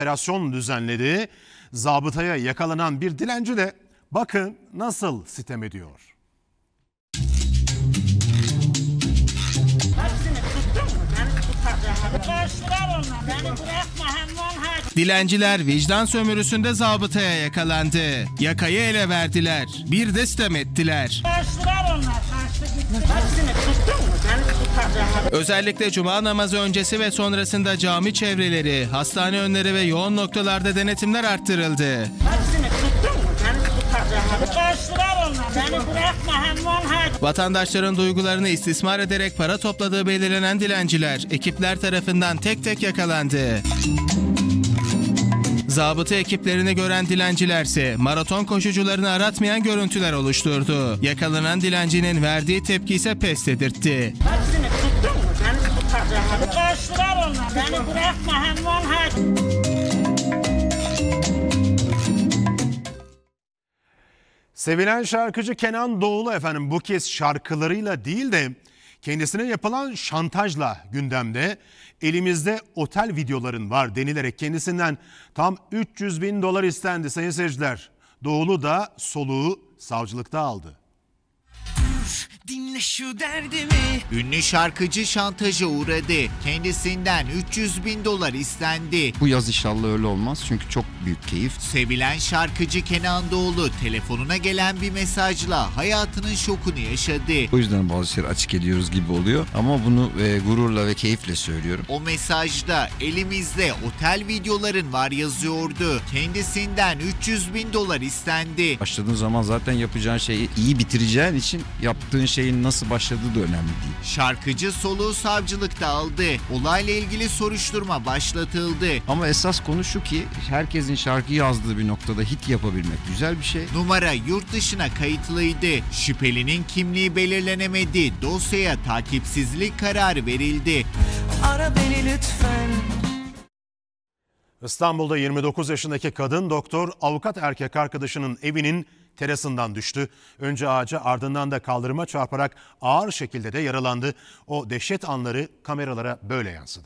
Operasyon düzenledi. Zabıtaya yakalanan bir dilenci de bakın nasıl sitem ediyor. Dilenciler vicdan sömürüsünde zabıtaya yakalandı. Yakayı ele verdiler. Bir de sitem ettiler. Özellikle cuma namazı öncesi ve sonrasında cami çevreleri, hastane önleri ve yoğun noktalarda denetimler arttırıldı. Vatandaşların duygularını istismar ederek para topladığı belirlenen dilenciler ekipler tarafından tek tek yakalandı. Zabıta ekiplerini gören dilencilerse maraton koşucularını aratmayan görüntüler oluşturdu. Yakalanan dilencinin verdiği tepki ise pes dedirtti. Sevilen şarkıcı Kenan Doğulu efendim bu kez şarkılarıyla değil de kendisine yapılan şantajla gündemde. Elimizde otel videoların var denilerek kendisinden tam 300 bin dolar istendi sayın seyirciler. Doğulu da soluğu savcılıkta aldı. Dinle şu derdimi. Ünlü şarkıcı şantaja uğradı. Kendisinden 300 bin dolar istendi. Bu yaz inşallah öyle olmaz çünkü çok büyük keyif. Sevilen şarkıcı Kenan Doğulu telefonuna gelen bir mesajla hayatının şokunu yaşadı. O yüzden bazı şeyleri açık ediyoruz gibi oluyor ama bunu gururla ve keyifle söylüyorum. O mesajda elimizde otel videoların var yazıyordu. Kendisinden 300 bin dolar istendi. Başladığın zaman zaten yapacağın şeyi iyi bitireceğin için yaptığın şeyin nasıl başladığı da önemli değil. Şarkıcı soluğu savcılıkta aldı. Olayla ilgili soruşturma başlatıldı. Ama esas konu şu ki herkesin şarkı yazdığı bir noktada hit yapabilmek güzel bir şey. Numara yurt dışına kayıtlıydı. Şüphelinin kimliği belirlenemedi. Dosyaya takipsizlik kararı verildi. Ara beni lütfen. İstanbul'da 29 yaşındaki kadın doktor avukat erkek arkadaşının evinin terasından düştü. Önce ağaca ardından da kaldırıma çarparak ağır şekilde de yaralandı. O dehşet anları kameralara böyle yansıdı.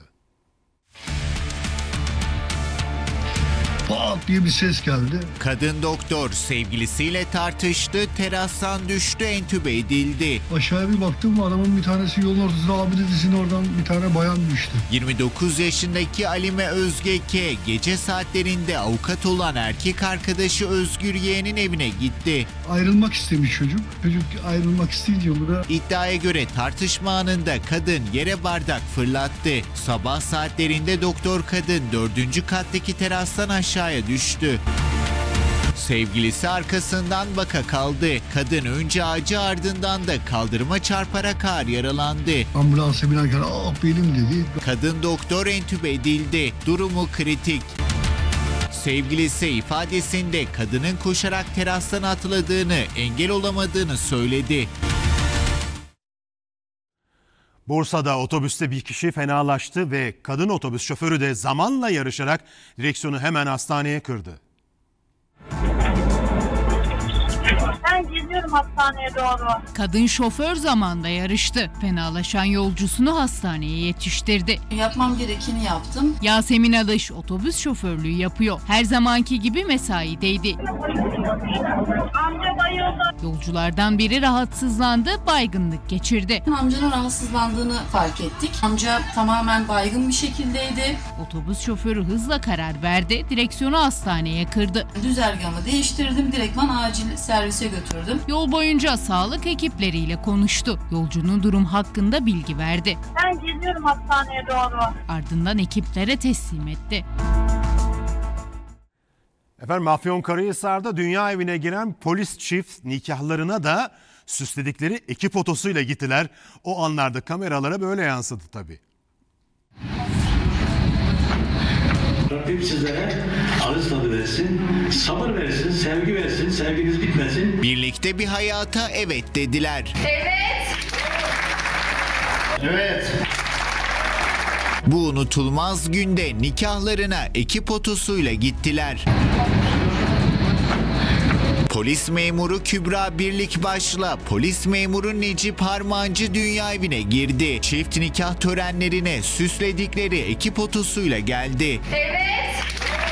Pat diye bir ses geldi. Kadın doktor sevgilisiyle tartıştı, terastan düştü, entübe edildi. Aşağıya bir baktım, adamın bir tanesi yolun ortasında, abi dedisinin oradan bir tane bayan düştü. 29 yaşındaki Alime Özgeke gece saatlerinde avukat olan erkek arkadaşı Özgür Yeğen'in evine gitti. Ayrılmak istemiş çocuk. Çocuk ayrılmak isteyince bu da... İddiaya göre tartışma anında kadın yere bardak fırlattı. Sabah saatlerinde doktor kadın 4. kattaki terastan aşağıya düştü. Sevgilisi arkasından baka kaldı. Kadın önce ağacı ardından da kaldırıma çarparak ağır yaralandı. Ambulansa binerken benim dedi. Kadın doktor entübe edildi. Durumu kritik. Sevgilisi ifadesinde kadının koşarak terastan atladığını, engel olamadığını söyledi. Bursa'da otobüste bir kişi fenalaştı ve kadın otobüs şoförü de zamanla yarışarak direksiyonu hemen hastaneye kırdı. Ben geliyorum hastaneye doğru. Kadın şoför zamanda yarıştı. Fenalaşan yolcusunu hastaneye yetiştirdi. Yapmam gerekeni yaptım. Yasemin Alış otobüs şoförlüğü yapıyor. Her zamanki gibi mesaideydi. Amca bayıldı. Yolculardan biri rahatsızlandı, baygınlık geçirdi. Amcanın rahatsızlandığını fark ettik. Amca tamamen baygın bir şekildeydi. Otobüs şoförü hızla karar verdi, direksiyonu hastaneye kırdı. Düzergahımı değiştirdim, direktman acil servise götürdüm. Yol boyunca sağlık ekipleriyle konuştu. Yolcunun durum hakkında bilgi verdi. Ben geliyorum hastaneye doğru. Ardından ekiplere teslim etti. Efendim Afyonkarahisar'da dünya evine giren polis çift nikahlarına da süsledikleri ekip fotosuyla gittiler. O anlarda kameralara böyle yansıdı tabii. Rabbim sizlere ağız tadı versin, sabır versin, sevgi versin, sevginiz bitmesin. Birlikte bir hayata evet dediler. Evet. Evet. Bu unutulmaz günde nikahlarına ekip otosuyla gittiler. Polis memuru Kübra Birlikbaş'la polis memuru Necip Harmancı dünya evine girdi. Çift nikah törenlerine süsledikleri ekip otosuyla geldi. Evet.